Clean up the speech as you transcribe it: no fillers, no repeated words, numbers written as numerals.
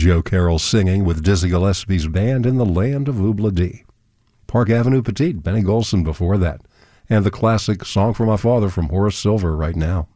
Joe Carroll singing with Dizzy Gillespie's band in the land of Oobla Dee. Park Avenue Petite, Benny Golson before that. And the classic Song for My Father from Horace Silver right now.